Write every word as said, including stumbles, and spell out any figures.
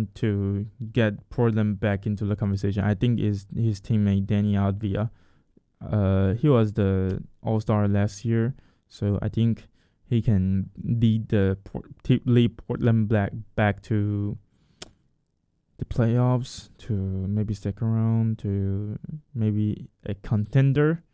someone to get Portland back into the conversation, I think is his teammate Danny Avdija. Uh, he was the All Star last year, so I think he can lead the lead Portland Black back to the playoffs, to maybe second round, to maybe a contender.